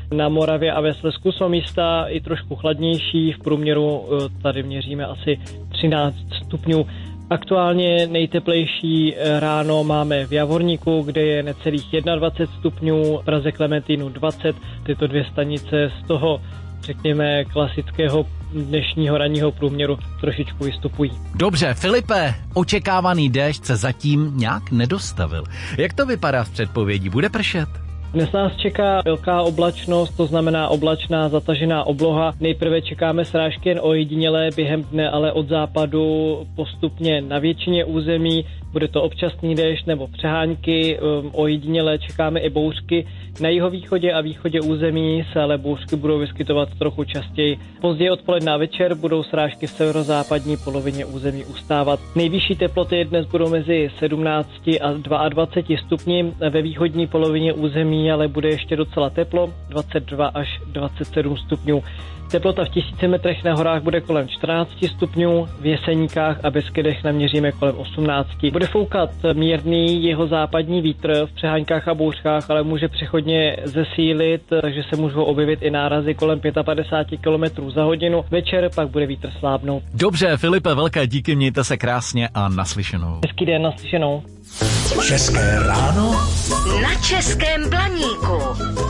Na Moravě a ve Slezsku jsou místa i trošku chladnější, v průměru tady měříme asi 13 stupňů. Aktuálně nejteplejší ráno máme v Javorníku, kde je necelých 21 stupňů, v Praze Klementínu 20, tyto dvě stanice z toho, řekněme, klasického dnešního ranního průměru trošičku vystupují. Dobře, Filipe, očekávaný déšť se zatím nějak nedostavil. Jak to vypadá v předpovědí? Bude pršet? Dnes nás čeká velká oblačnost, to znamená oblačná zatažená obloha. Nejprve čekáme srážky jen ojedinělé během dne, ale od západu postupně na většině území. Bude to občasný déšť nebo přehánky, ojedinělé čekáme i bouřky. Na jihovýchodě a východě území se ale bouřky budou vyskytovat trochu častěji. Později odpoledne a večer budou srážky v severozápadní polovině území ustávat. Nejvyšší teploty dnes budou mezi 17 a 22 stupni, ve východní polovině území ale bude ještě docela teplo, 22 až 27 stupňů. Teplota v 1000 metrech na horách bude kolem 14 stupňů, v Jeseníkách a Beskydech naměříme kolem 18. Bude foukat mírný jihozápadní vítr v přeháňkách a bouřkách, ale může přechodně zesílit, takže se můžou objevit i nárazy kolem 55 km za hodinu. Večer pak bude vítr slábnout. Dobře, Filipe, velké díky, mějte se krásně a naslyšenou. Hezký den, naslyšenou. České ráno na Českém Blaníku.